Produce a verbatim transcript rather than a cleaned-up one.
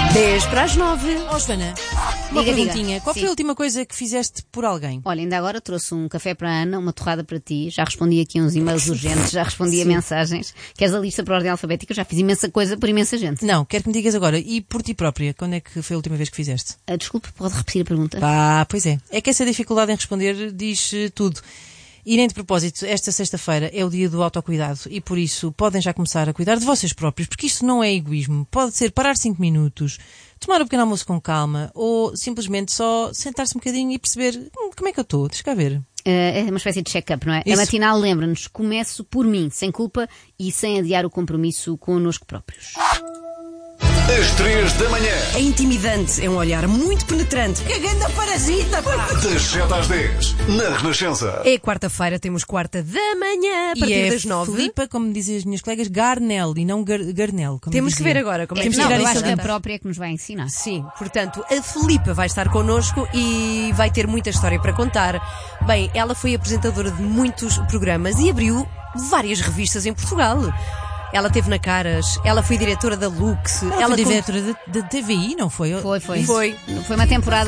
dez para as nove. Ó oh, Joana, uma Diga, perguntinha. diga. Qual Sim. foi a última coisa que fizeste por alguém? Olha, ainda agora trouxe um café para a Ana, uma torrada para ti. Já respondi aqui a uns e-mails urgentes, já respondi a mensagens. Queres a lista por ordem alfabética? Eu já fiz imensa coisa por imensa gente. Não, quero que me digas agora. E por ti própria, quando é que foi a última vez que fizeste? Ah, desculpe, pode repetir a pergunta? Pá, pois é. É que essa dificuldade em responder diz eh, tudo. E nem de propósito, esta sexta-feira é o dia do autocuidado e por isso podem já começar a cuidar de vocês próprios, porque isto não é egoísmo. Pode ser parar cinco minutos, tomar um pequeno almoço com calma ou simplesmente só sentar-se um bocadinho e perceber hum, como é que eu estou, deixa cá ver. É uma espécie de check-up, não é? Isso. A matinal lembra-nos, começo por mim, sem culpa e sem adiar o compromisso connosco próprios. Às três da manhã. É intimidante, é um olhar muito penetrante. Que ganda parasita, pá! Das sete às dez, na Renascença. É quarta-feira, temos quarta da manhã, a partir e é das nove. Filipa, como dizem as minhas colegas, Garnel e não gar Garnel. Como Temos que dizia. ver agora como é, É, que não, tirar eu isso acho que a da- própria é que nos vai ensinar. Sim, portanto, a Filipa vai estar connosco e vai ter muita história para contar. Bem, ela foi apresentadora de muitos programas e abriu várias revistas em Portugal. Ela esteve na Caras, ela foi diretora da Lux, Ela, ela foi com- diretora da da T V I, não foi? Foi, foi. Foi. Foi uma temporada